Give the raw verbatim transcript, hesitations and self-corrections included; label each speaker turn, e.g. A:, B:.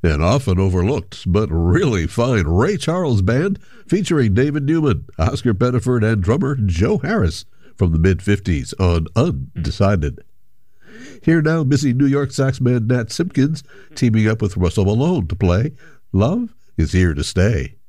A: An often overlooked but really fine Ray Charles band featuring David Newman, Oscar Pettiford, and drummer Joe Harris from the mid-fifties on Undecided. Here now, busy New York sax man Nat Simpkins teaming up with Russell Malone to play Love Is Here to Stay.